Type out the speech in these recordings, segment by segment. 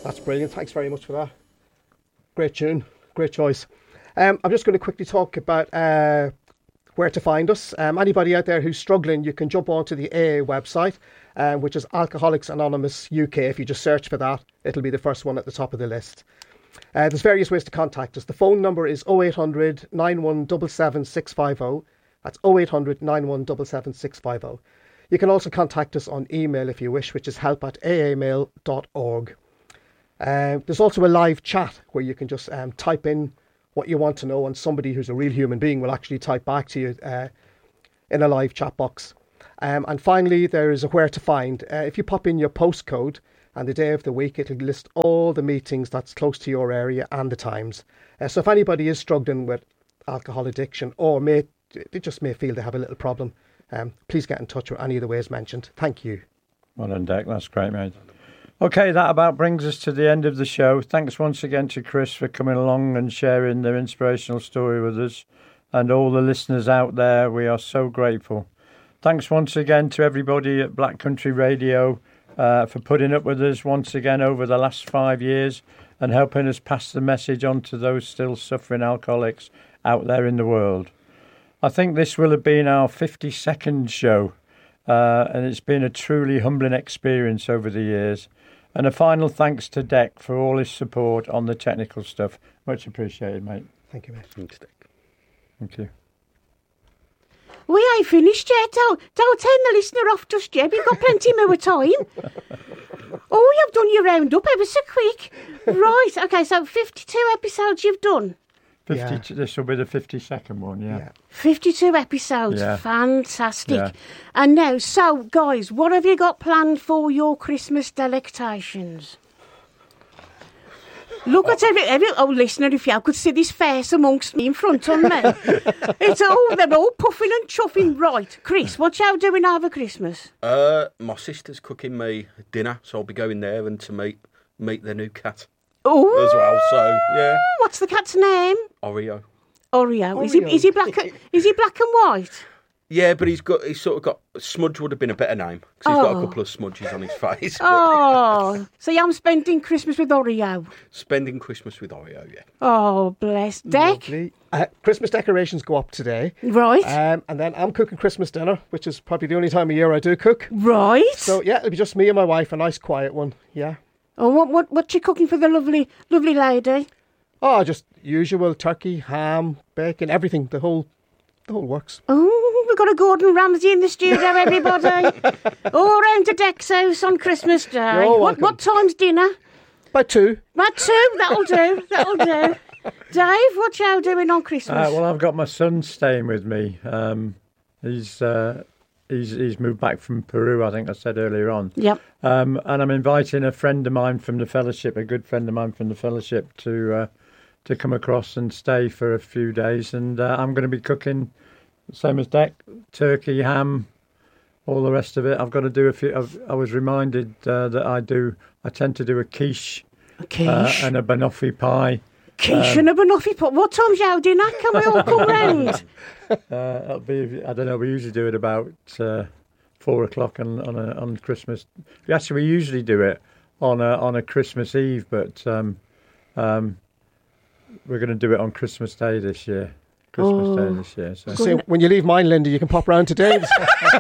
That's brilliant. Thanks very much for that. Great tune. Great choice. I'm just going to quickly talk about where to find us. Anybody out there who's struggling, you can jump onto the AA website, which is Alcoholics Anonymous UK. If you just search for that, it'll be the first one at the top of the list. There's various ways to contact us. The phone number is 0800 9177 650. That's 0800 9177 650. You can also contact us on email if you wish, which is help@aamail.org. There's also a live chat where you can just type in what you want to know, and somebody who's a real human being will actually type back to you in a live chat box. And finally, there is a where to find. If you pop in your postcode and the day of the week, it'll list all the meetings that's close to your area and the times. So if anybody is struggling with alcohol addiction, or they just may feel they have a little problem, please get in touch with any of the ways mentioned. Thank you. Well done, Dick. That's great, mate. Okay, that about brings us to the end of the show. Thanks once again to Chris for coming along and sharing their inspirational story with us, and all the listeners out there. We are so grateful. Thanks once again to everybody at Black Country Radio for putting up with us once again over the last 5 years and helping us pass the message on to those still suffering alcoholics out there in the world. I think this will have been our 52nd show, and it's been a truly humbling experience over the years. And a final thanks to Dick for all his support on the technical stuff. Much appreciated, mate. Thank you, mate. Thanks, Dick. Thank you. We ain't finished yet. Don't turn the listener off just yet. We've got plenty more time. Oh, you've done your roundup ever so quick. Right, okay, so 52 episodes you've done. 52, yeah. This will be the 52nd one, yeah. 52 episodes, yeah. Fantastic. Yeah. And now, so, guys, what have you got planned for your Christmas delectations? Look at every listener, if you could see this face amongst me in front of me. They're all puffing and chuffing. Right, Chris, what you doing over Christmas? My sister's cooking me dinner, so I'll be going there and to meet their new cat. Ooh. As well, so yeah. What's the cat's name? Oreo. Is he black? Is he black and white? Yeah, but he's sort of got Smudge would have been a better name because he's got a couple of smudges on his face. Oh, so I'm spending Christmas with Oreo. Spending Christmas with Oreo, yeah. Oh, bless. Dick? Christmas decorations go up today. Right. And then I'm cooking Christmas dinner, which is probably the only time of year I do cook. Right. So yeah, it'll be just me and my wife, a nice quiet one. Yeah. Oh, what you cooking for the lovely lady? Oh, just usual turkey, ham, bacon, everything. The whole works. Oh, we've got a Gordon Ramsay in the studio, everybody. All round to Dick's house on Christmas Day. What time's dinner? By 2. By 2? That'll do. Dave, what you doing on Christmas? Well, I've got my son staying with me. He's moved back from Peru, I think I said earlier on. Yep. And I'm inviting a friend of mine from the fellowship, a good friend of mine from the fellowship, to come across and stay for a few days. And I'm going to be cooking, same as Dick, turkey, ham, all the rest of it. I've got to do a few. I was reminded that I tend to do a quiche, and a banoffee pie. Quiche and a banoffee pie. What time's your dinner? Can we all come round? It'll be, I don't know, we usually do it about 4 o'clock on Christmas. Actually, we usually do it on a Christmas Eve, but we're going to do it on Christmas Day this year. So when you leave mine, Linda, you can pop round to Dave's.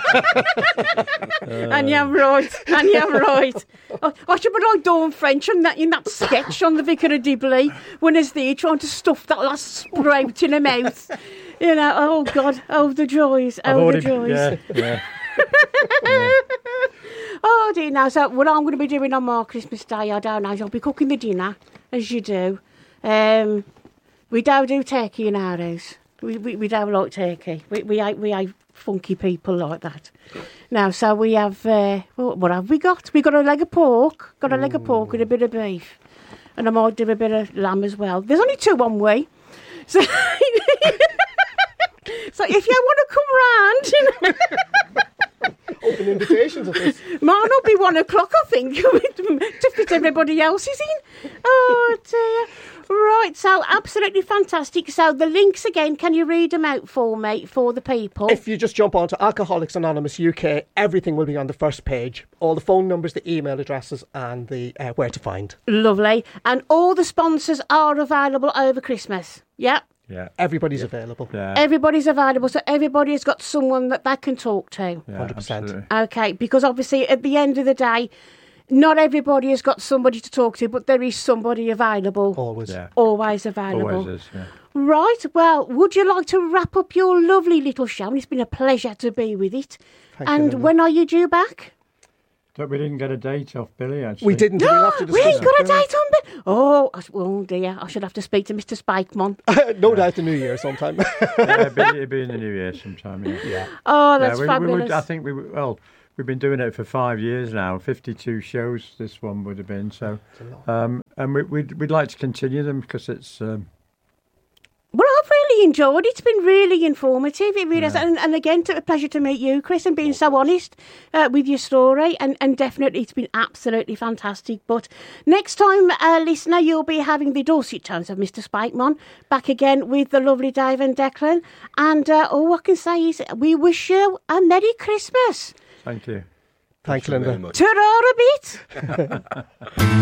And you're right. I should be like Dawn French in that sketch on the Vicar of Dibley when he's there trying to stuff that last sprout in her mouth. You know, oh God, oh the joys, the joys. Yeah. Oh dear, now, so what I'm going to be doing on my Christmas Day, I don't know, I'll be cooking the dinner, as you do. We don't do turkey in our house. We don't like turkey. We ain't funky people like that. Now, so we have, what have we got? We got a leg of pork. Got a leg of pork with a bit of beef. And I might do a bit of lamb as well. There's only 2 on way. So, so if you want to come round, Open invitations of this. Mine will be 1 o'clock, I think, to fit that everybody else is in. Oh, dear. Right, so absolutely fantastic. So the links again, can you read them out for me, for the people? If you just jump onto Alcoholics Anonymous UK, everything will be on the first page. All the phone numbers, the email addresses and the where to find. Lovely. And all the sponsors are available over Christmas. Yep. Yeah. Everybody's available. Yeah. Everybody's available, so everybody's got someone that they can talk to. Yeah, 100%. absolutely. Okay, because obviously at the end of the day, not everybody has got somebody to talk to, but there is somebody available. Always. Yeah. Always available. Always is, yeah. Right, well, would you like to wrap up your lovely little show? It's been a pleasure to be with it. Thank you, And Linda. when are you due back? We didn't get a date off Billy, actually. We didn't. We'll have to We discuss ain't got a it. date on, but oh dear, I should have to speak to Mr. Spikeman. No doubt the New Year sometime. Yeah, it'll be in the New Year sometime, yeah. Oh, that's yeah, fabulous. I think we've been doing it for 5 years now. 52 shows this one would have been. So, and we'd like to continue them because it's. Well, I've really enjoyed it. It's been really informative. It really has. And again, a pleasure to meet you, Chris, and being so honest with your story. And definitely, it's been absolutely fantastic. But next time, listener, you'll be having the Dorset tones of Mr. Spikeman back again with the lovely Dave and Declan. And all I can say is we wish you a Merry Christmas. Thank you. Thanks, Thank you Linda. very much. Ta-ra a bit.